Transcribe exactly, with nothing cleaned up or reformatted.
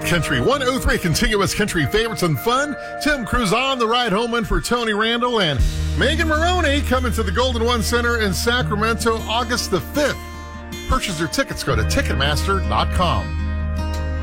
Country one oh three Continuous Country Favorites and Fun. Tim Cruz on the ride home in for Tony Randall and Megan Maroney coming to the Golden One Center in Sacramento August the fifth. Purchase your tickets, go to Ticketmaster dot com.